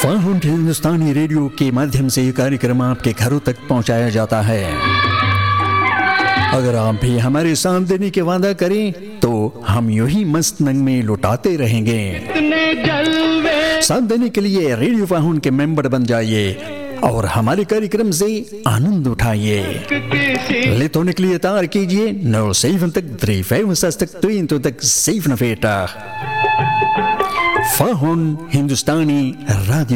फाहुन हिंदुस्तानी radio के माध्यम से ये कार्यक्रम आपके घरों तक पहुंचाया जाता है। अगर आप भी हमारे साथ देने के वादा करें तो हम यूं ही मस्त नंग में लुटाते रहेंगे। साथ देने के लिए रेडियो फाहुन के मेंबर बन जाइए और हमारे कार्यक्रम से आनंद उठाइए। लेत होने के लिए तार कीजिए 07356 फाहुन हिंदुस्तानी radio